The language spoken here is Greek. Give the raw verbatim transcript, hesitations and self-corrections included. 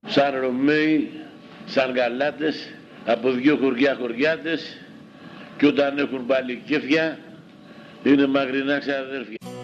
σαν Ρωμαίοι, σαν Γαλάτες, από δυο χωριά χωριάτες, και όταν έχουν πάλι κέφια είναι μακρινά ξαδέρφια.